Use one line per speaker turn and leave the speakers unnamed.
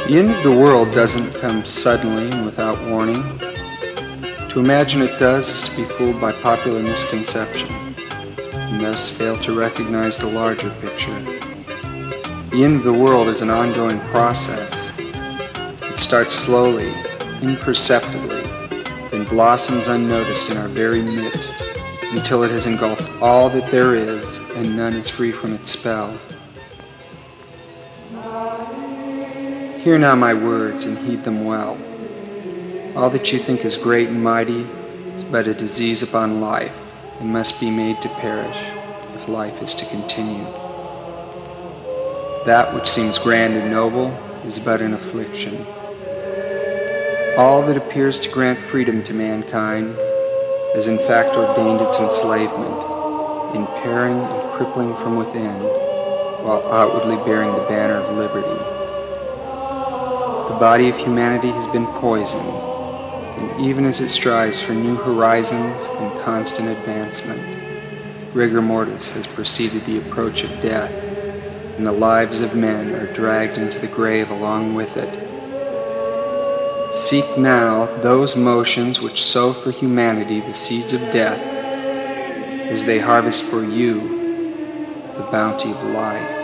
The end of the world doesn't come suddenly and without warning. To imagine it does is to be fooled by popular misconception, and thus fail to recognize the larger picture. The end of the world is an ongoing process. It starts slowly, imperceptibly, then blossoms unnoticed in our very midst, until it has engulfed all that there is, and none is free from its spell. Hear now my words, and heed them well. All that you think is great and mighty is but a disease upon life, and must be made to perish, if life is to continue. That which seems grand and noble is but an affliction. All that appears to grant freedom to mankind has in fact ordained its enslavement, impairing and crippling from within, while outwardly bearing the banner of liberty. The body of humanity has been poisoned, and even as it strives for new horizons and constant advancement, rigor mortis has preceded the approach of death, and the lives of men are dragged into the grave along with it. Seek now those motions which sow for humanity the seeds of death, as they harvest for you the bounty of life.